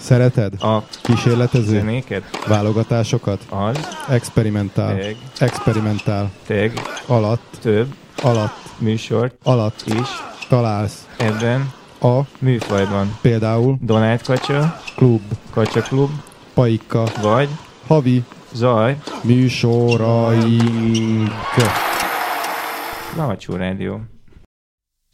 Szereted? A Kísérletező? zenéket? Válogatásokat? Az. Experimentál. Teg. Experimentál. Teg. Alatt. Több. Alatt. Műsort. Alatt. Is. Találsz. Ebben. A. Műfajban. Például. Donát kacsa. Klub. Kacsa klub. Paika. Vagy. Havi. Zaj. Műsoraink. Lahacsó rádió.